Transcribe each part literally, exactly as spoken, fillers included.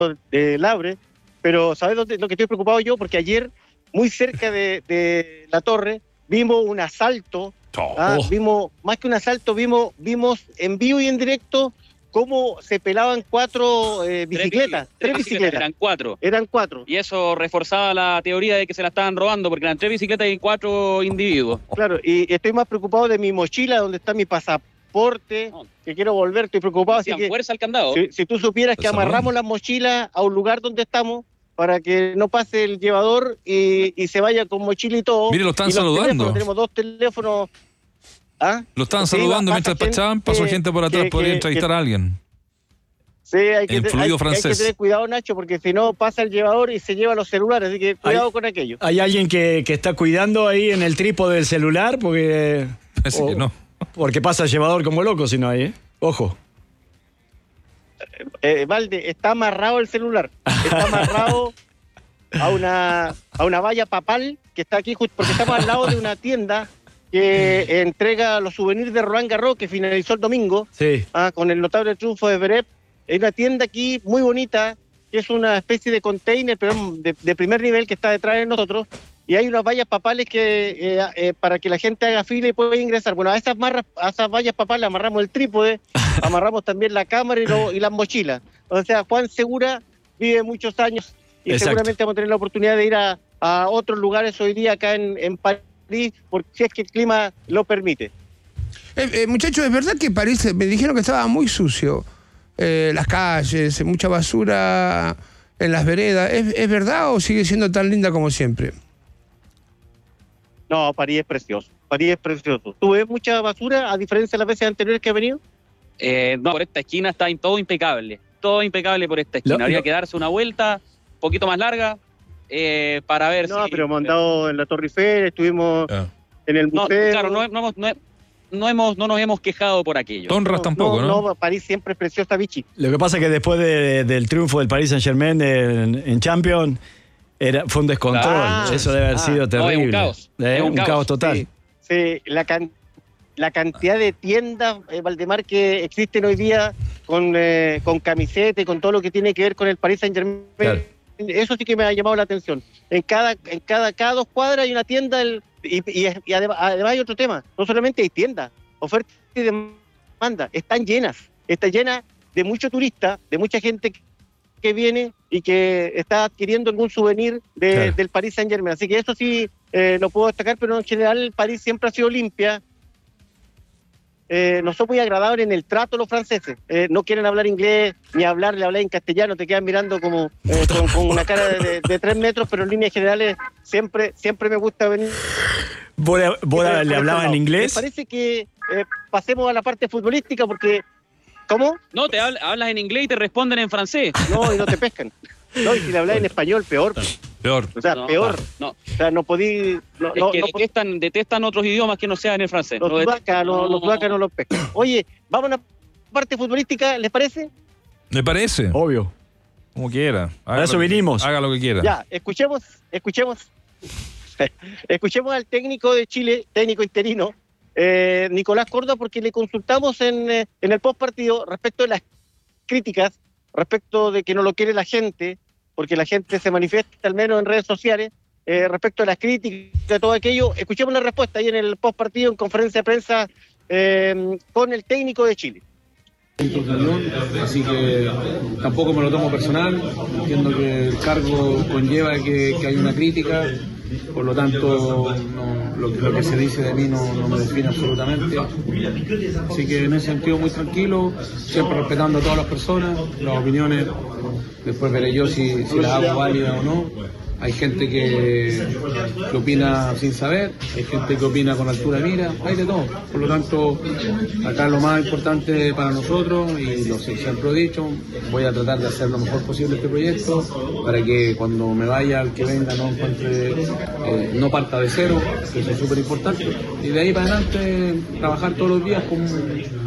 de Labre, pero ¿sabes dónde lo que estoy preocupado yo? Porque ayer, muy cerca de, de la torre, vimos un asalto, oh. ¿ah? vimos, más que un asalto, vimos, vimos en vivo y en directo cómo se pelaban cuatro eh, bicicletas, tres, tres bicicletas. Eran cuatro. Eran cuatro. Y eso reforzaba la teoría de que se la estaban robando, porque eran tres bicicletas y cuatro individuos. Claro, y estoy más preocupado de mi mochila, donde está mi pasaporte, no. que quiero volver, estoy preocupado. Así que, fuerza al candado. Si, si tú supieras que amarramos las mochilas a un lugar donde estamos, para que no pase el llevador y, y se vaya con mochila y todo. Mire, lo están saludando. Tenemos dos teléfonos. ¿Ah? Lo estaban sí, saludando mientras despachaban, pasó gente por atrás, que, podría que, entrevistar que, a alguien. Sí, hay que, en fluido hay, francés. hay que tener cuidado, Nacho, porque si no pasa el llevador y se lleva los celulares, así que cuidado hay, con aquello. ¿Hay alguien que, que está cuidando ahí en el trípode del celular? Porque, Parece o, que no. Porque pasa el llevador como loco si no hay, ¿eh? Ojo. Eh, Valde, está amarrado el celular. Está amarrado a una, a una valla papal que está aquí, justo porque estamos al lado de una tienda que entrega los souvenirs de Roland Garros, que finalizó el domingo, sí. ah, con el notable triunfo de Zverev. Hay una tienda aquí muy bonita, que es una especie de container, pero de, de primer nivel, que está detrás de nosotros, y hay unas vallas papales que eh, eh, para que la gente haga fila y pueda ingresar. Bueno, a esas, marras, a esas vallas papales amarramos el trípode, amarramos también la cámara y, lo, y las mochilas. O sea, Juan Segura vive muchos años y Exacto. seguramente vamos a tener la oportunidad de ir a, a otros lugares hoy día acá en, en París, porque si es que el clima lo permite. Eh, eh, muchachos, es verdad que París, me dijeron que estaba muy sucio, eh, las calles, mucha basura en las veredas. ¿Es, ¿Es verdad o sigue siendo tan linda como siempre? No, París es precioso, París es precioso. ¿Tú ves mucha basura a diferencia de las veces anteriores que ha venido? Eh, no, por esta esquina está todo impecable, todo impecable por esta esquina. Lo, Habría lo... que darse una vuelta un poquito más larga. Eh, para ver no, si... pero hemos andado en la Torre Eiffel, estuvimos ah. en el museo. No, claro, no, no, hemos, no, no, hemos, no nos hemos quejado por aquello. Tonras no, tampoco, ¿no? No, París siempre es preciosa, Vichy. Lo que pasa es que después de, del triunfo del Paris Saint-Germain en, en Champions, era, fue un descontrol. Ah, Eso debe haber ah, sido terrible. No, es un caos. ¿Eh? Es un, un caos. caos total. Sí, sí la, can, la cantidad de tiendas, eh, Valdemar, que existen hoy día con, eh, con camiseta y con todo lo que tiene que ver con el Paris Saint-Germain. Claro. Eso sí que me ha llamado la atención. En cada, en cada, cada dos cuadras hay una tienda el, y, y, y además, además hay otro tema. No solamente hay tiendas, oferta y demanda. Están llenas. Están llenas de muchos turistas, de mucha gente que viene y que está adquiriendo algún souvenir de, claro. del Paris Saint-Germain. Así que eso sí eh, lo puedo destacar, pero en general París siempre ha sido limpia. Eh, no son muy agradables en el trato los franceses. Eh, no quieren hablar inglés ni hablar, le hablan en castellano, te quedan mirando como eh, con, con una cara de, de, de tres metros, pero en líneas generales siempre, siempre me gusta venir. ¿Vos, vos le, le hablabas en inglés? Me parece que eh, pasemos a la parte futbolística porque... ¿Cómo? No, te habl hablas en inglés y te responden en francés. No, y no te pescan. No, y si le hablas en español, peor. Peor. O sea, no, peor. No. O sea, no podí... No, es no, que no detestan, detestan otros idiomas que no sean el francés. Los sudacas no, no, no, no los pescan. Oye, vamos a una parte futbolística, ¿les parece? ¿Me parece? Obvio. Como quiera. A eso vinimos. Haga lo que quiera. Ya, escuchemos, escuchemos. escuchemos al técnico de Chile, técnico interino, eh, Nicolás Córdoba, porque le consultamos en, eh, en el postpartido respecto de las críticas, respecto de que no lo quiere la gente, porque la gente se manifiesta al menos en redes sociales, eh, respecto a las críticas, de todo aquello. Escuchemos la respuesta ahí en el postpartido, en conferencia de prensa, eh, con el técnico de Chile. Así que tampoco me lo tomo personal, entiendo que el cargo conlleva que, que hay una crítica, por lo tanto no, lo, lo que se dice de mí no, no me define absolutamente, así que en ese sentido muy tranquilo, siempre respetando a todas las personas, las opiniones, después veré yo si, si las hago válidas o no. Hay gente que, que opina sin saber, hay gente que opina con altura de mira, hay de todo. Por lo tanto, acá lo más importante para nosotros, y lo siempre he dicho, voy a tratar de hacer lo mejor posible este proyecto para que cuando me vaya, el que venga no encuentre, eh, no parta de cero, que eso es súper importante. Y de ahí para adelante, trabajar todos los días con,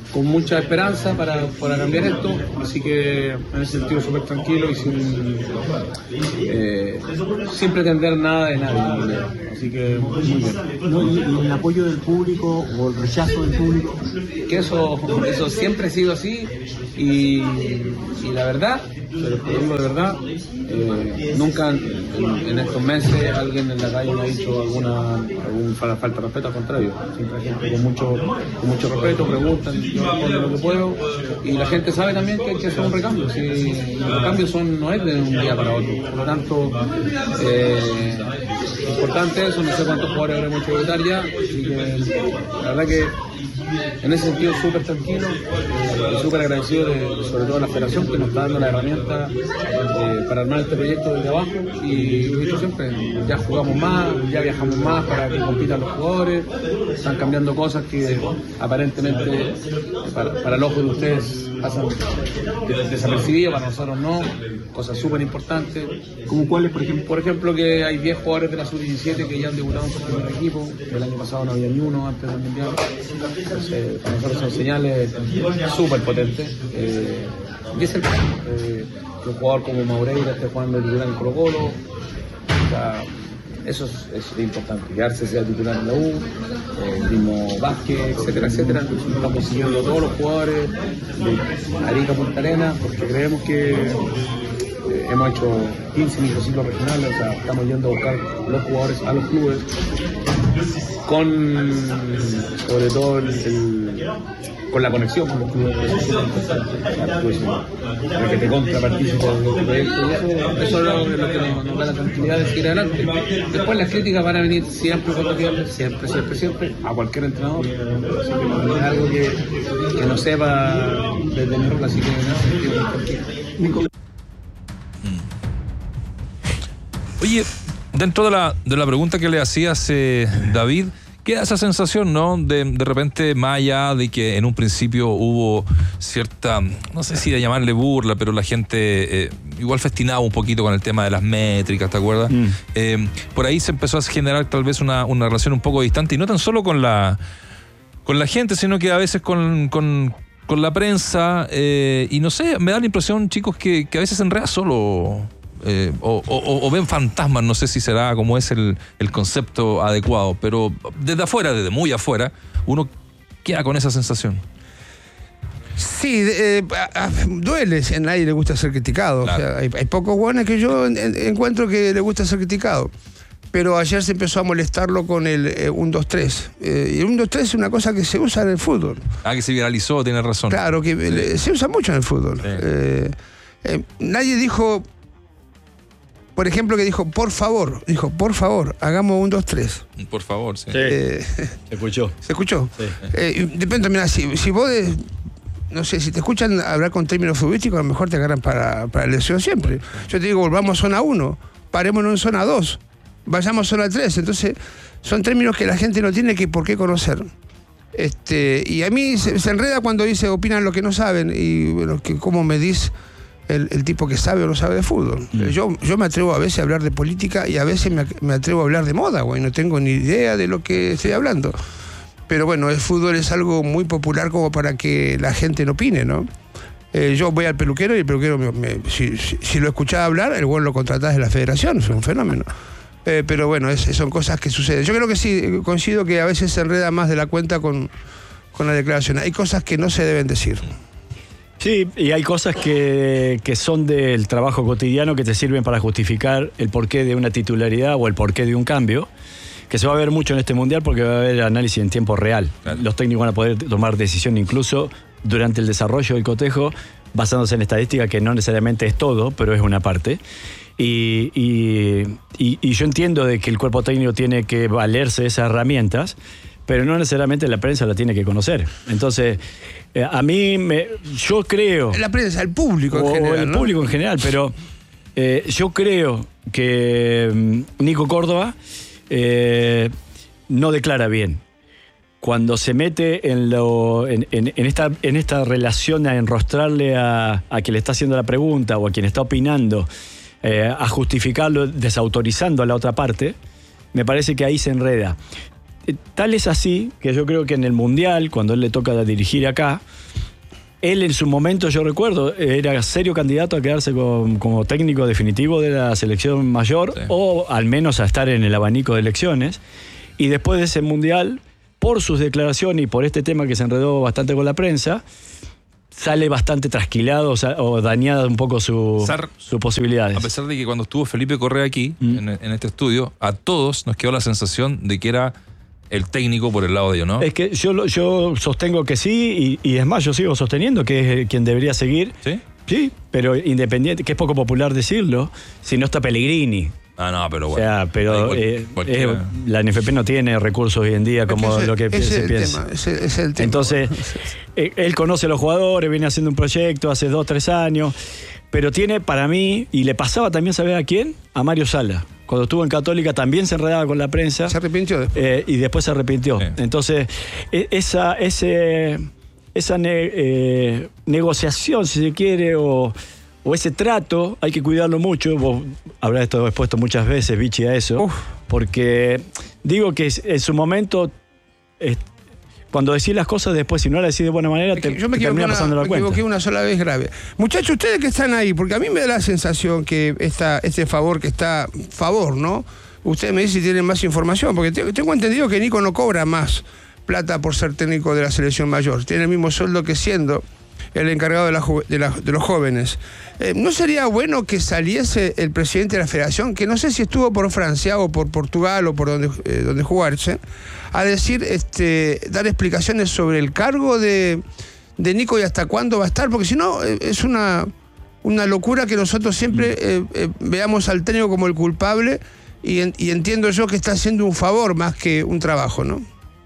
con mucha esperanza para, para cambiar esto, así que en ese sentido súper tranquilo y sin, eh, sin pretender nada de nadie, así que muy bien. No, y, y el apoyo del público o el rechazo del público. Que eso, eso siempre ha sido así y, y la verdad, pero lo digo de verdad, eh, nunca en, en estos meses alguien en la calle me ha dicho alguna, alguna falta de respeto, al contrario, siempre hay gente con mucho, con mucho respeto, preguntan, yo respondo lo que puedo y la gente sabe también que hay que hacer un recambio, si, y los recambios son, no es de un día para otro, por lo tanto, eh, importante eso, no sé cuántos jugadores habremos hecho debutar ya, así que la verdad que en ese sentido súper tranquilo y eh, súper agradecido de, sobre todo a la federación que nos está dando la herramienta eh, para armar este proyecto desde abajo y lo he dicho siempre, ya jugamos más, ya viajamos más para que compitan los jugadores, están cambiando cosas que aparentemente para, para el ojo de ustedes pasan desapercibidas, para nosotros no, cosas súper importantes. ¿Como cuáles, por ejemplo? Por ejemplo, que hay diez jugadores de la sub diecisiete que ya han debutado en su primer equipo, el año pasado no había ni uno antes del Mundial. Entonces, para nosotros son señales súper potentes. Eh, y es el caso, eh, que un jugador como Maureira esté jugando de titular en Colo Colo. O sea, eso es, es importante, quedarse sea titular en la U, eh, el mismo Vázquez, etcétera, etcétera. Nosotros estamos siguiendo a todos los jugadores de Arica, Punta Arenas, porque creemos que eh, hemos hecho quince microciclos regionales, o sea, estamos yendo a buscar los jugadores a los clubes con, sobre todo, el, el, con la conexión con los clubes, para que te contraparticipe de este proyecto. Eso, eso es lo, lo que nos, nos da la tranquilidad de seguir adelante. Después las críticas van a venir siempre, cuando quieran, siempre, siempre, siempre, a cualquier entrenador. Así que no es algo que, que no sepa desde mi rol, así que en ese sentido. Oye, dentro de la, de la pregunta que le hacías, eh, David, queda esa sensación, ¿no? De, de repente, más allá de que en un principio hubo cierta, no sé si de llamarle burla, pero la gente eh, igual festinaba un poquito con el tema de las métricas, ¿te acuerdas? Mm. Eh, por ahí se empezó a generar tal vez una, una relación un poco distante, y no tan solo con la, con la gente, sino que a veces con... con con la prensa, eh, y no sé, me da la impresión, chicos, que, que a veces se enreda solo... Eh, o, o, o ven fantasmas, no sé si será como es el, el concepto adecuado, pero desde afuera, desde muy afuera, uno queda con esa sensación. Sí, eh, duele, a nadie le gusta ser criticado. Claro. O sea, hay, hay pocos buenos que yo en, en, encuentro que le gusta ser criticado. Pero ayer se empezó a molestarlo con el eh, uno dos tres. Eh, y el uno dos tres es una cosa que se usa en el fútbol. Ah, que se viralizó, tiene razón. Claro, que sí. le, se usa mucho en el fútbol. Sí. Eh, eh, nadie dijo... Por ejemplo, que dijo, por favor, dijo, por favor, hagamos un, dos, tres. Por favor, sí. Eh, se escuchó. ¿Se escuchó? Sí. Eh, depende, mira, si, si vos, de, no sé, si te escuchan hablar con términos futbolísticos, a lo mejor te agarran para, para la lesión siempre. Yo te digo, volvamos a zona uno, parémonos en zona dos, vayamos a zona tres. Entonces, son términos que la gente no tiene que por qué conocer. Este, y a mí se, se enreda cuando dice, opinan lo que no saben, y bueno, que cómo medís El, el tipo que sabe o no sabe de fútbol. Mm. Yo, yo me atrevo a veces a hablar de política y a veces me, me atrevo a hablar de moda, güey. No tengo ni idea de lo que estoy hablando. Pero bueno, el fútbol es algo muy popular como para que la gente no opine, ¿no? Eh, yo voy al peluquero y el peluquero, me, me, si, si, si lo escuchaba hablar, el güey lo contratás de la federación, es un fenómeno. Eh, pero bueno, es, son cosas que suceden. Yo creo que sí, coincido que a veces se enreda más de la cuenta con, con la declaración. Hay cosas que no se deben decir. Sí, y hay cosas que, que son del trabajo cotidiano que te sirven para justificar el porqué de una titularidad o el porqué de un cambio, que se va a ver mucho en este Mundial porque va a haber análisis en tiempo real. Claro. Los técnicos van a poder tomar decisión incluso durante el desarrollo del cotejo, basándose en estadística, que no necesariamente es todo, pero es una parte. Y, y, y, y yo entiendo de que el cuerpo técnico tiene que valerse de esas herramientas, pero no necesariamente la prensa la tiene que conocer. Entonces, eh, a mí, me, yo creo... La prensa, el público en o general, el ¿no? público en general, pero eh, yo creo que um, Nico Córdoba eh, no declara bien. Cuando se mete en, lo, en, en, en, esta, en esta relación a enrostrarle a, a quien le está haciendo la pregunta o a quien está opinando, eh, a justificarlo desautorizando a la otra parte, me parece que ahí se enreda. tal es así que yo creo que en el Mundial, cuando él le toca dirigir acá, él en su momento, yo recuerdo, era serio candidato a quedarse con, como técnico definitivo de la selección mayor, sí, o al menos a estar en el abanico de elecciones. Y después de ese Mundial, por sus declaraciones y por este tema que se enredó bastante con la prensa, sale bastante trasquilado, o, sea, o dañada un poco su, sus posibilidades. A pesar de que cuando estuvo Felipe Correa aquí, mm. en, en este estudio, a todos nos quedó la sensación de que era el técnico por el lado de ellos, ¿no? Es que yo, yo sostengo que sí, y, y es más, yo sigo sosteniendo que es quien debería seguir. ¿Sí? Sí, pero independiente, que es poco popular decirlo, si no está Pellegrini. Ah, no, pero bueno. O sea, pero cual, eh, eh, la N F P no tiene recursos hoy en día como ese, lo que se piensa. Tema, ese, ese es el tema. Entonces, eh, él conoce a los jugadores, viene haciendo un proyecto hace dos, tres años, pero tiene para mí, y le pasaba también, ¿sabés a quién? A Mario Sala. Cuando estuvo en Católica también se enredaba con la prensa. Se arrepintió después. Eh, y después se arrepintió. Sí. Entonces, esa, ese, esa ne, eh, negociación, si se quiere, o, o ese trato, hay que cuidarlo mucho. Vos habrás estado expuesto muchas veces, Vichy, a eso. Uf. Porque digo que en su momento, eh, cuando decís las cosas después, si no las decís de buena manera, te, yo me te termina una, pasando la me cuenta. Me equivoqué una sola vez grave. Muchachos, ustedes que están ahí, porque a mí me da la sensación que esta, este favor que está, favor, ¿no? Ustedes me dicen si tienen más información, porque te, tengo entendido que Nico no cobra más plata por ser técnico de la selección mayor. Tiene el mismo sueldo que siendo el encargado de, la, de, la, de los jóvenes. Eh, ¿No sería bueno que saliese el presidente de la federación, que no sé si estuvo por Francia o por Portugal o por donde, eh, donde jugarse, a decir, este, dar explicaciones sobre el cargo de, de Nico y hasta cuándo va a estar? Porque si no, eh, es una, una locura que nosotros siempre eh, eh, veamos al técnico como el culpable, y, en, y entiendo yo que está haciendo un favor más que un trabajo, ¿no?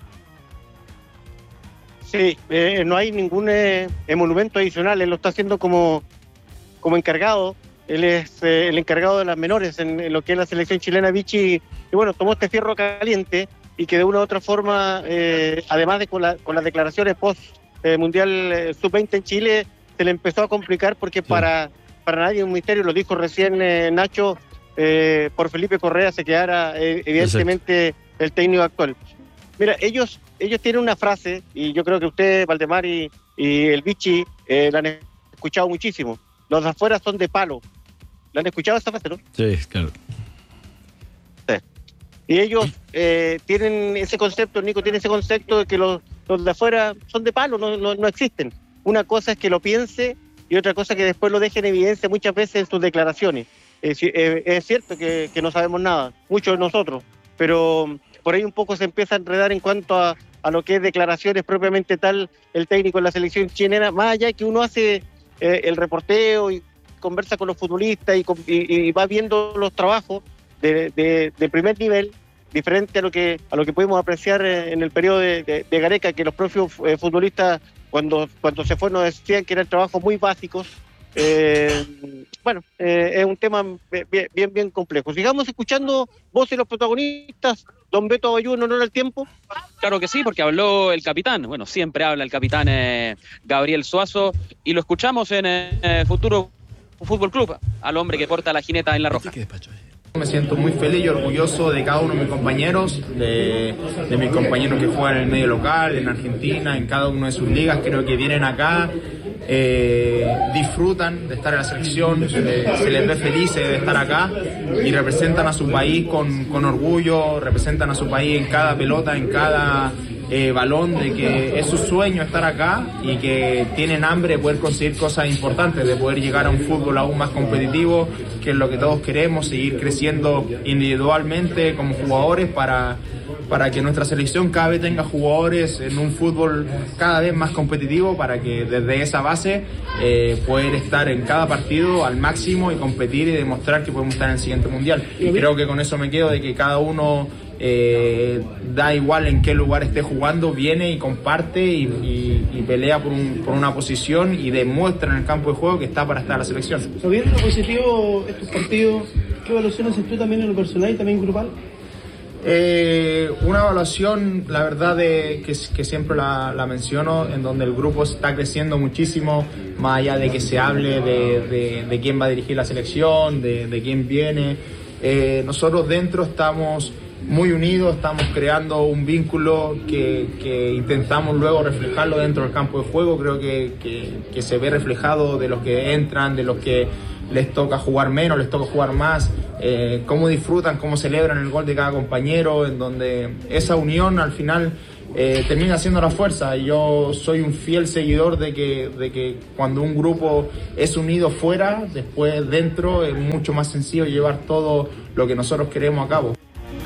Sí, eh, no hay ningún eh, monumento adicional, él lo está haciendo como, como encargado, él es eh, el encargado de las menores en, en lo que es la selección chilena, Vichy, y bueno, tomó este fierro caliente y que de una u otra forma, eh, además de con, la, con las declaraciones post-mundial eh, sub veinte en Chile, se le empezó a complicar porque sí. para, para nadie es un misterio, lo dijo recién eh, Nacho, eh, por Felipe Correa se quedara eh, evidentemente Exacto. el técnico actual. Mira, ellos ellos tienen una frase, y yo creo que usted, Valdemar y, y el Vichy, eh, la han escuchado muchísimo. Los de afuera son de palo. ¿La han escuchado esta frase, no? Sí, claro. Sí. Y ellos eh, tienen ese concepto, Nico tiene ese concepto de que los, los de afuera son de palo, no, no, no existen. Una cosa es que lo piense y otra cosa es que después lo deje en evidencia muchas veces en sus declaraciones. Es, eh, es cierto que, que no sabemos nada, muchos de nosotros, pero por ahí un poco se empieza a enredar en cuanto a, a lo que es declaraciones propiamente tal el técnico en la selección chilena, más allá que uno hace eh, el reporteo y conversa con los futbolistas y, y, y va viendo los trabajos de, de, de primer nivel, diferente a lo que a lo que pudimos apreciar en el periodo de, de, de Gareca, que los propios eh, futbolistas cuando, cuando se fue nos decían que eran trabajos muy básicos. Eh, bueno, eh, es un tema bien, bien, bien complejo. Sigamos escuchando voces de los protagonistas. Don Beto Abayú, en honor al tiempo. Claro que sí, porque habló el capitán. Bueno, siempre habla el capitán eh, Gabriel Suazo, y lo escuchamos en eh, Futuro Fútbol Club, al hombre que porta la jineta en la roja. Me siento muy feliz y orgulloso de cada uno de mis compañeros, de, de mis compañeros que juegan en el medio local, en Argentina, en cada una de sus ligas. Creo que vienen acá, eh, disfrutan de estar en la selección, se les, se les ve felices de estar acá y representan a su país con, con orgullo, representan a su país en cada pelota, en cada eh, balón, de que es su sueño estar acá y que tienen hambre de poder conseguir cosas importantes, de poder llegar a un fútbol aún más competitivo, que es lo que todos queremos, seguir creciendo individualmente como jugadores para, para que nuestra selección cada vez tenga jugadores en un fútbol cada vez más competitivo, para que desde esa base eh, poder estar en cada partido al máximo y competir y demostrar que podemos estar en el siguiente mundial. Y creo que con eso me quedo, de que cada uno eh, da igual en qué lugar esté jugando, viene y comparte y, y, y pelea por, un, por una posición y demuestra en el campo de juego que está para estar en la selección. Sabiendo lo positivo estos partidos, ¿qué evaluación haces tú también en lo personal y también grupal? Eh, una evaluación, la verdad, de, que, que siempre la, la menciono, en donde el grupo está creciendo muchísimo, más allá de que se hable de, de, de quién va a dirigir la selección, de, de quién viene. Eh, nosotros dentro estamos muy unidos, estamos creando un vínculo que, que intentamos luego reflejarlo dentro del campo de juego. Creo que, que, que se ve reflejado de los que entran, de los que les toca jugar menos, les toca jugar más, eh, cómo disfrutan, cómo celebran el gol de cada compañero, en donde esa unión al final eh, termina siendo la fuerza. Y yo soy un fiel seguidor de que, de que cuando un grupo es unido fuera, después dentro es mucho más sencillo llevar todo lo que nosotros queremos a cabo.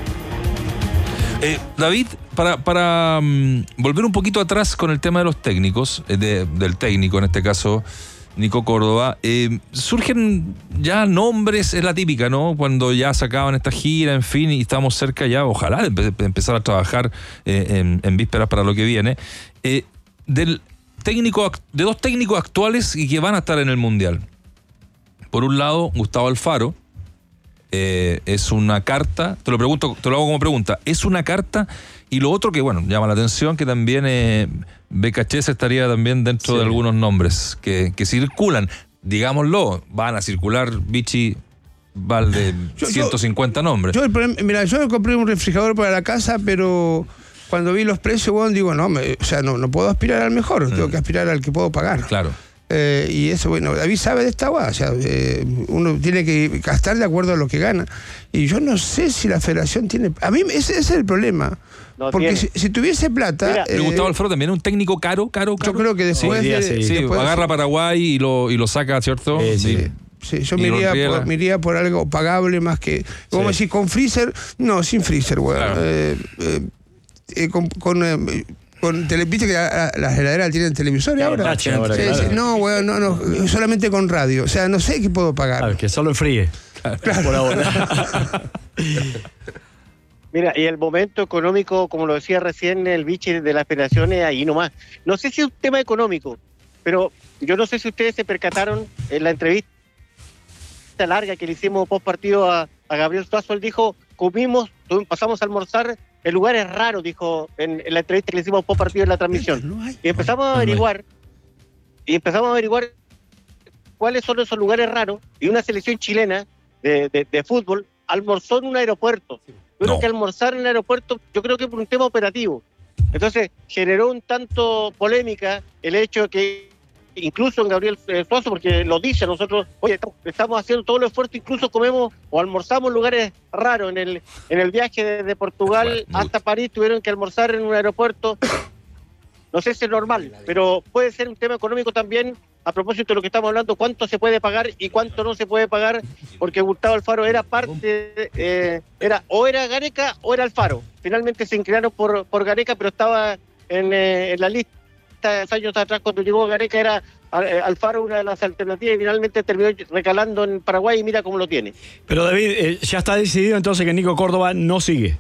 Eh, David, para, para um, volver un poquito atrás con el tema de los técnicos, eh, de, del técnico en este caso, Nico Córdoba, eh, surgen ya nombres, es la típica, ¿no? Cuando ya sacaban esta gira, en fin, y estamos cerca ya, ojalá, de, de empezar a trabajar eh, en, en vísperas para lo que viene, eh, del técnico, de dos técnicos actuales y que van a estar en el Mundial. Por un lado, Gustavo Alfaro. Eh, es una carta, te lo pregunto, te lo hago como pregunta, es una carta, y lo otro que bueno, llama la atención, que también eh, Becachese estaría también dentro sí. de algunos nombres que, que circulan, digámoslo, van a circular, Vichy, Valde, yo, ciento cincuenta yo, nombres. Yo, mira, yo compré un refrigerador para la casa, pero cuando vi los precios, bueno, digo, no, me, o sea, no, no puedo aspirar al mejor, mm. tengo que aspirar al que puedo pagar. Claro. Eh, y eso, bueno, David sabe de esta guada, o sea, eh, uno tiene que gastar de acuerdo a lo que gana. Y yo no sé si la federación tiene... A mí ese, ese es el problema. No porque si, si tuviese plata... Eh, Gustavo Alfaro también es un técnico caro, caro, caro. Yo creo que después... Sí, de, sí, sí, después agarra de, Paraguay y lo, y lo saca, ¿cierto? Eh, sí. sí. Sí, yo me iría, por, me iría por algo pagable más que... Como sí. decir, con freezer... No, sin freezer, güey. Bueno. Claro. Eh, eh, eh, con... con eh, Con tele, ¿viste que las la heladeras tienen televisores ahora? Tache, ahora sí, claro. sí, no, weón, no, no, solamente con radio. O sea, no sé qué puedo pagar. Claro, que solo enfríe. Claro. Por ahora. Mira, y el momento económico, como lo decía recién el Vichy de las federaciones, ahí nomás. No sé si es un tema económico, pero yo no sé si ustedes se percataron en la entrevista larga que le hicimos post partido a, a Gabriel Suazo. Él dijo, comimos, pasamos a almorzar en lugares raros, dijo en, en la entrevista que le hicimos post partido en la transmisión. Y empezamos a averiguar, y empezamos a averiguar cuáles son esos lugares raros, y una selección chilena de, de, de fútbol almorzó en un aeropuerto. Yo no. creo que almorzar en el aeropuerto, yo creo que por un tema operativo. Entonces, generó un tanto polémica el hecho de que incluso en Gabriel Suazo, porque lo dice a nosotros, oye, estamos haciendo todo el esfuerzo, incluso comemos o almorzamos en lugares raros. En el en el viaje desde Portugal bueno, hasta París tuvieron que almorzar en un aeropuerto. No sé si es normal, pero puede ser un tema económico también, a propósito de lo que estamos hablando, cuánto se puede pagar y cuánto no se puede pagar, porque Gustavo Alfaro era parte, eh, era o era Gareca o era Alfaro. Finalmente se inclinaron por, por Gareca, pero estaba en, eh, en la lista años atrás cuando llegó Gareca era Alfaro una de las alternativas y finalmente terminó recalando en Paraguay y mira cómo lo tiene. Pero David, eh, ya está decidido entonces que Nico Córdoba no sigue.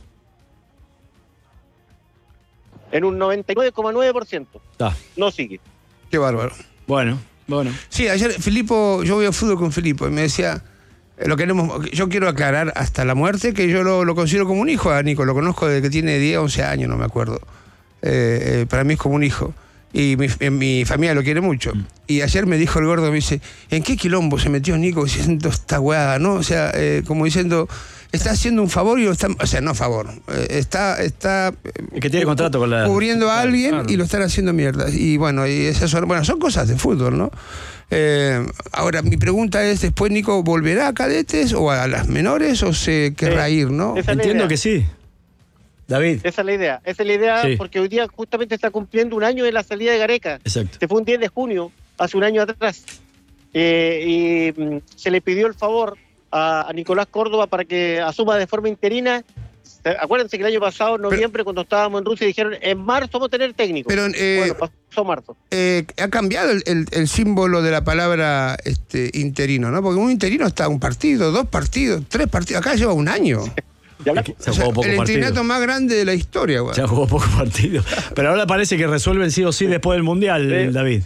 En un noventa y nueve coma nueve por ciento ah. no sigue. Qué bárbaro. Bueno, bueno. Sí, ayer Filipo, yo voy a fútbol con Filipo y me decía, lo queremos, yo quiero aclarar hasta la muerte que yo lo, lo considero como un hijo a Nico, lo conozco desde que tiene diez, once años, no me acuerdo. Eh, eh, para mí es como un hijo. Y mi, mi familia lo quiere mucho. Mm. Y ayer me dijo el gordo, me dice, ¿en qué quilombo se metió Nico diciendo esta weá, no? O sea, eh, como diciendo, está haciendo un favor y lo está, o sea, no favor, eh, está, está que tiene contrato con la, cubriendo a alguien claro. y lo están haciendo mierda. Y bueno, y esas son, bueno, son cosas de fútbol, ¿no? Eh, ahora, mi pregunta es, ¿después Nico volverá a cadetes o a las menores o se querrá sí, ir, no? Entiendo que sí. David. Esa es la idea, esa es la idea sí. porque hoy día justamente está cumpliendo un año de la salida de Gareca. Exacto. Se fue un diez de junio, hace un año atrás. Eh, y mm, se le pidió el favor a, a Nicolás Córdoba para que asuma de forma interina. Acuérdense que el año pasado, en noviembre, pero, cuando estábamos en Rusia, dijeron, en marzo vamos a tener técnico. Pero, eh, bueno, pasó marzo. Eh, ha cambiado el, el, el símbolo de la palabra este, interino, ¿no? Porque un interino está un partido, dos partidos, tres partidos. Acá lleva un año. Se o sea, el interinato más grande de la historia, güey. Ya jugó pocos partidos. Pero ahora parece que resuelven sí o sí después del Mundial, sí. David.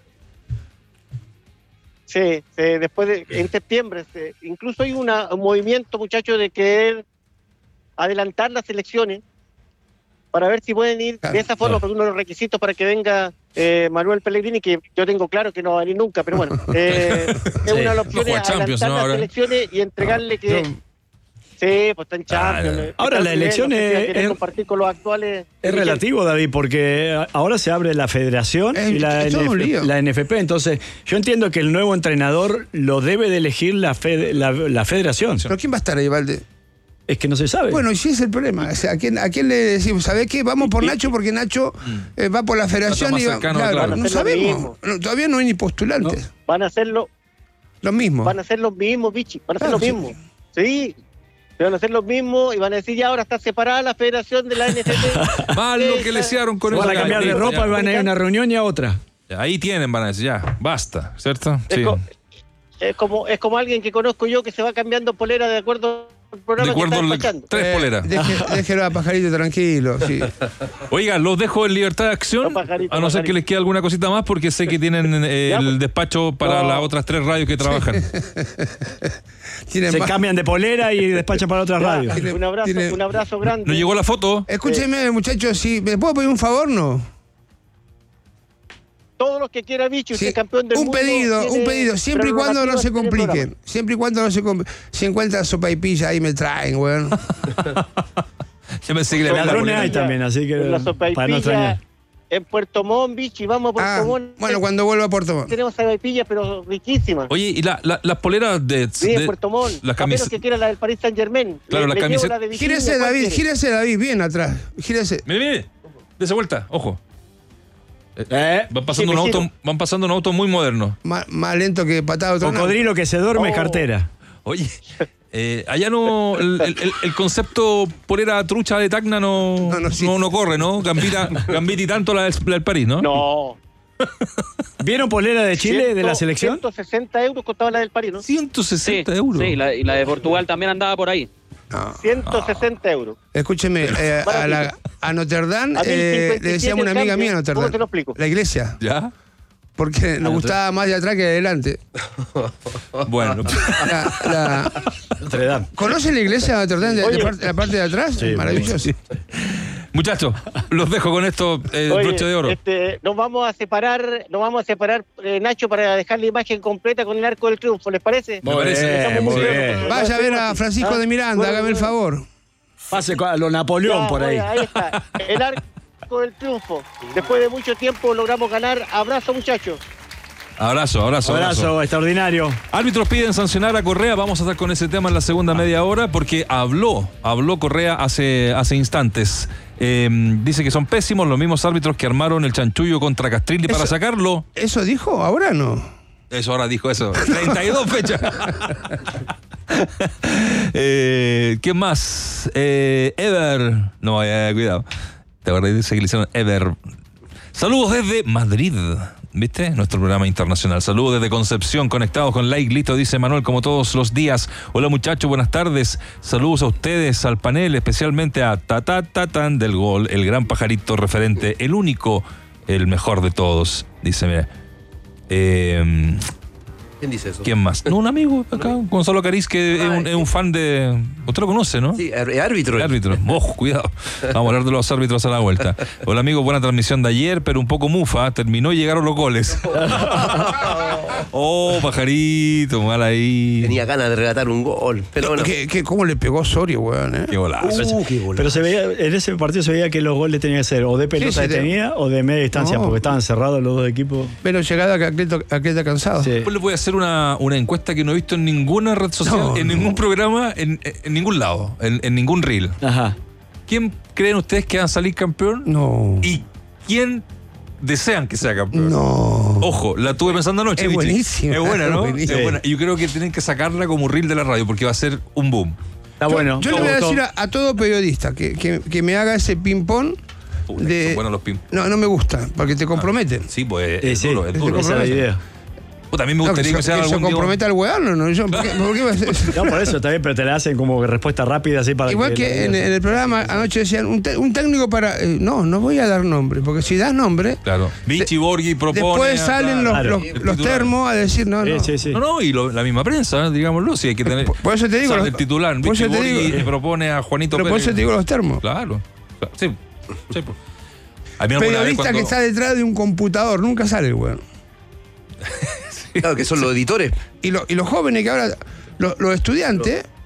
Sí, sí después de, en septiembre. Sí. Incluso hay una, un movimiento, muchachos, de querer adelantar las elecciones para ver si pueden ir claro, de esa forma, claro. porque uno de los requisitos para que venga eh, Manuel Pellegrini, que yo tengo claro que no va a venir nunca, pero bueno, eh, sí. es una de las opciones adelantar no, las ahora. elecciones y entregarle que... Yo... Sí, pues está en Champions. Ah, eh, ahora está la bien, elección no sé si va a es- querer es- compartir con los actuales. Es relativo, David, porque ahora se abre la federación Es- y la, es todo un N F lío. la N F P. Entonces, yo entiendo que el nuevo entrenador lo debe de elegir la, fed- la, la federación. ¿Pero quién va a estar ahí, Valde? Es que no se sabe. Bueno, y sí es el problema. O sea, ¿a, quién, ¿A quién le decimos? ¿Sabés qué? Vamos por Nacho porque Nacho eh, va por la federación más y va, cercano, claro, claro. no Van a hacer lo sabemos. mismo. No, todavía no hay ni postulantes. Van a hacerlo, Lo mismo. van a hacer los mismos, bichi, van a hacer Claro, lo mismo. Sí, van a hacer los mismos y van a decir ya ahora está separada la federación de la N F P. Más lo que le hicieron con Se van a eso. cambiar de Ya, ropa y van a ir a una reunión y a otra. ya. Ahí tienen, van a decir, ya, basta, ¿cierto? Es, Sí. co- es como es como alguien que conozco yo que se va cambiando polera de acuerdo al De programa acuerdo, que le- está despachando. tres Eh, poleras. deje- déjelo a Pajarito tranquilo. Sí. Oiga, los dejo en libertad de acción, No, pajarito, a no ser pajarito. que les quede alguna cosita más, porque sé que tienen eh, Ya, el pues. despacho para No. las otras tres radios que trabajan. Tienen Se más- cambian de polera y despachan para otras radios. Tiene- Un abrazo, tiene- un abrazo grande. ¿No llegó la foto? Escúcheme, muchachos, si ¿me puedo pedir un favor, no? Todos los que quiera bicho, Sí, usted campeón del un mundo. pedido, un tiene pedido, siempre y cuando no se prerrogativas en el compliquen. programa. Siempre y cuando no se compliquen. Si encuentran sopa y pilla, ahí me traen, weón. Ya pensé que le Son habían la Ladrones hay polera. también, así que En la sopaipilla, para no extrañar. en Puerto Montt, bichi, vamos a Puerto Ah, Montt. bueno, cuando vuelva a Puerto Montt. Tenemos sopaipillas, pero riquísimas. Oye, y la- la- las poleras de... Sí, en de- Puerto Montt. las Apenas camisetas... que quiera la del Paris Saint Germain. Claro, la camiseta- Gírese, David, gírese, David, bien atrás. Gírese. Mire, mire, dese vuelta, ojo. Eh, Van pasando, Sí, un vecino. auto, van pasando un auto muy moderno. Más, más lento que patado otro. Cocodrilo que se duerme es Oh. cartera. Oye, eh, allá no... El, el- el- el concepto polera trucha de Tacna no, No, no no, existe. no corre, ¿no? Gambita, Gambita y tanto la del, la del París, ¿no? No. ¿Vieron polera de Chile de la selección? ciento sesenta euros costaba la del París, ¿no? ciento Sí, sesenta euros. sí, la- y la de Portugal también andaba por ahí. No. ciento sesenta euros. Escúcheme, eh, a, la- a Notre Dame A mí eh, cincuenta y le decíamos siete una amiga el cambio. mía a Notre ¿Cómo Dame. te lo explico? La iglesia. ¿Ya? Porque nos gustaba más de atrás que de adelante. Bueno. La- la- Notre Dame. ¿Conoce la iglesia de Notre Dame de, de Oye. parte, la parte de atrás? Sí, Maravilloso. Muchachos, los dejo con esto, eh, Oye, broche de oro. este, nos vamos a separar, nos vamos a separar, eh, Nacho, para dejar la imagen completa con el Arco del Triunfo, ¿les parece? Me parece. Estamos muy buenos, bien. porque- Vaya a ver a Francisco Ah, de Miranda, bueno, hágame el bueno. favor. Pase a lo Napoleón Ya, por ahí. oye, ahí está, el Arco del Triunfo. Después de mucho tiempo logramos ganar. Abrazo, muchachos. Abrazo, abrazo, abrazo. Abrazo, extraordinario. Árbitros piden sancionar a Correa. Vamos a estar con ese tema en la segunda media hora porque habló, habló Correa hace, hace instantes. Eh, dice que son pésimos los mismos árbitros que armaron el chanchullo contra Castrilli para Eso- sacarlo. ¿Eso dijo? Ahora no. Eso ahora dijo eso. treinta y dos fechas. eh, ¿Quién más? Eh, Ever. No, eh, cuidado. Te acordás de ese que le hicieron Ever. Saludos desde Madrid. ¿Viste? Nuestro programa internacional. Saludos desde Concepción, conectados con Like, listo, dice Manuel, como todos los días. Hola muchachos, buenas tardes. Saludos a ustedes, al panel, especialmente a Tata Tatán del Gol, el gran pajarito referente, el único, el mejor de todos. Dice, mira. Eh, ¿Quién dice eso? ¿Quién más? No, un amigo acá, Gonzalo Cariz, que es un, es un fan de... Usted lo conoce, ¿no? Sí, ar- árbitro. Árbitro. Ojo, cuidado. Vamos a hablar de los árbitros a la vuelta. Hola, amigo, buena transmisión de ayer, pero un poco mufa. Terminó y llegaron los goles. Oh, pajarito, mal ahí. Tenía ganas de relatar un gol. Pero bueno. ¿Qué, qué, ¿Cómo le pegó Osorio, weón? Eh? Qué golazo. Uh, qué golazo. Pero se veía, en ese partido se veía que los goles tenían que ser o de pelota Sí, sí, detenida o de media distancia, No. porque estaban cerrados los dos equipos. Pero llegada que atleta, atleta cansado. Sí. Después les voy a hacer una, una encuesta que no he visto en ninguna red social, No, en no. ningún programa, en, en ningún lado, en, en ningún reel. Ajá. ¿Quién creen ustedes que va a salir campeón? No. ¿Y quién desean que sea campeón? No. Ojo, la tuve pensando anoche. Es Vichy. buenísima, Es buena, ¿no? es buenísima. Es buena. Y yo creo que tienen que sacarla como reel de la radio porque va a ser un boom. Está bueno. Yo le me voy a gustó. decir a, a todo periodista que, que, que me haga ese ping-pong. Puta, De- son buenos los pim. No, no me gusta, porque te comprometen. Sí, pues Sí, es sí, duro, es te duro. Esa es la idea. Puta, a mí me No, gustaría que que, se, sea que se algún día- comprometa el weón, ¿no? Yo, ¿por, qué, por qué va a ser? No, por eso está bien, pero te la hacen como respuesta rápida así para Igual que en, en el programa anoche decían, un, te- un técnico para... eh, no, no voy a dar nombre, porque si das nombre, Claro. Vichy Borghi propone. después salen los, claro. los, El los titular. termos a decir, no, no. Sí, sí, sí. No, no, y lo- la misma prensa, digámoslo, si hay que tener. Por- por eso te digo, sale los- el titular, por Vichy eso te Borghi digo- y propone a Juanito Pero por Pérez. eso te digo los termos. Claro. claro. Sí, sí, pues. A mí alguna vez Periodista cuando- que está detrás de un computador, nunca sale el weón. Claro, que son los editores. Y, lo- y los jóvenes que ahora, lo- los estudiantes,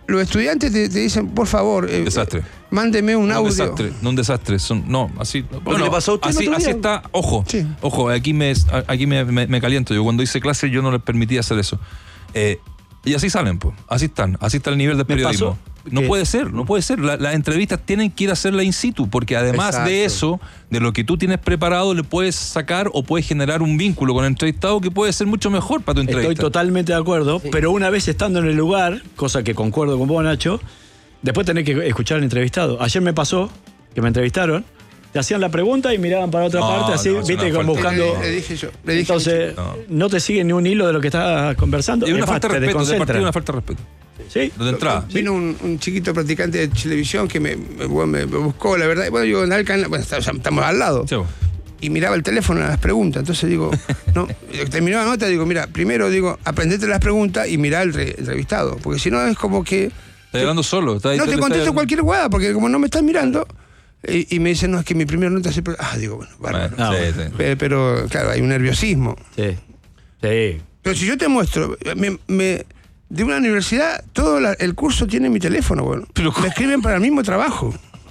los estudiantes te, te dicen, por favor, eh, desastre. Eh, mándeme un no audio. Un desastre, no un desastre. Son, no, así. Bueno, le pasó a usted así, así está. Ojo, sí. ojo, aquí me, aquí me, me, me caliento. Yo cuando hice clase yo no les permitía hacer eso. Eh, y así salen, pues. Así están. Así está el nivel de periodismo. No puede ser, no puede ser. La, las entrevistas tienen que ir a hacerla in situ, porque además Exacto. de eso, de lo que tú tienes preparado, le puedes sacar o puedes generar un vínculo con el entrevistado que puede ser mucho mejor para tu entrevista. Estoy totalmente de acuerdo, sí. pero una vez estando en el lugar, cosa que concuerdo con vos, Nacho, después tenés que escuchar al entrevistado. Ayer me pasó que me entrevistaron, te hacían la pregunta y miraban para otra no, parte, así, no, viste, como buscando. Le, le dije yo. Le dije Entonces, no. no te siguen ni un hilo de lo que estás conversando. Es una es falta de respeto, de partida una falta de respeto. Sí. De entrada. Vino un, un chiquito practicante de televisión que me, me, me, me buscó, la verdad. Bueno, yo en Alcan, bueno, estamos al lado. Sí. Y miraba el teléfono a las preguntas. Entonces digo, no, terminó la nota, digo, mira, primero digo, aprendete las preguntas y mirá el re, entrevistado. Porque si no es como que. Estás hablando solo. Está ahí, no te, te contesto está... cualquier guada, porque como no me estás mirando. Y, y me dicen, no, es que mi primera nota siempre. Ah, digo, bueno, bárbaro. Ah, sí, sí. Pero, pero, claro, hay un nerviosismo. Sí. Sí. Pero si yo te muestro, me. me de una universidad, todo la, el curso tiene mi teléfono, bueno. Pero, me escriben para el mismo trabajo.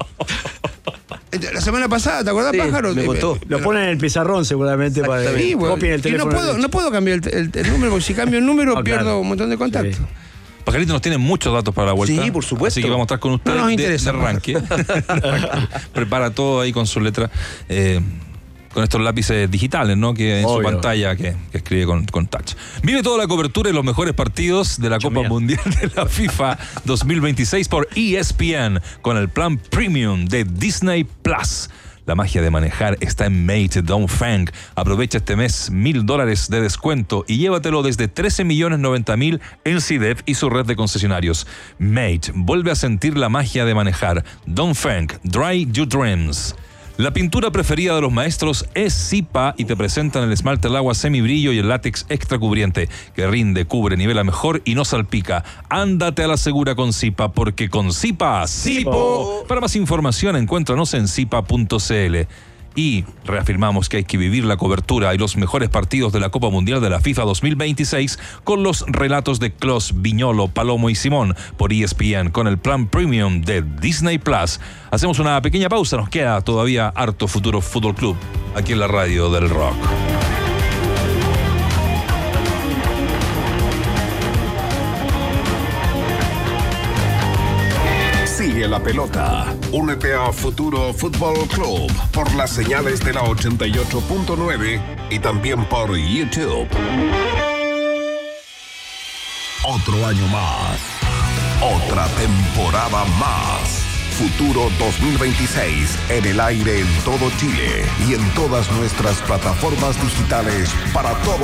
La semana pasada, ¿te acordás, sí, Pájaro? Me contó. Lo ponen en el pizarrón seguramente para que sí, bueno, copien el teléfono. Y no puedo, no puedo cambiar el, el, el número, porque si cambio el número no, pierdo claro. un montón de contactos. Sí. Pajarito nos tiene muchos datos para la vuelta. Sí, por supuesto. Así que vamos a estar con ustedes no nos interesa, de, de arranque. Prepara todo ahí con su letra. Eh, con estos lápices digitales, ¿no? Que en Obvio. su pantalla que, que escribe con, con touch. Vive toda la cobertura y los mejores partidos de la Copa Chumía. Mundial de la FIFA dos mil veintiséis por E S P N con el plan Premium de Disney Plus. La magia de manejar está en Mate Dongfeng. Aprovecha este mes mil dólares de descuento y llévatelo desde trece millones noventa mil en C D E P y su red de concesionarios. Mate, vuelve a sentir la magia de manejar. Dongfeng, Dry Your Dreams. La pintura preferida de los maestros es Zipa y te presentan el esmalte al agua semibrillo y el látex extra cubriente que rinde, cubre, nivela mejor y no salpica. Ándate a la segura con Zipa, porque con Zipa, Zipo. Para más información encuéntranos en zipa punto c l. Y reafirmamos que hay que vivir la cobertura y los mejores partidos de la Copa Mundial de la FIFA dos mil veintiséis con los relatos de Klos, Viñolo, Palomo y Simón por E S P N con el plan Premium de Disney Plus. Hacemos una pequeña pausa, nos queda todavía harto Futuro Fútbol Club aquí en la radio del rock. Sigue la pelota. Únete a Futuro Fútbol Club por las señales de la ochenta y ocho punto nueve y también por YouTube. Otro año más. Otra temporada más. Futuro dos mil veintiséis en el aire en todo Chile y en todas nuestras plataformas digitales para todo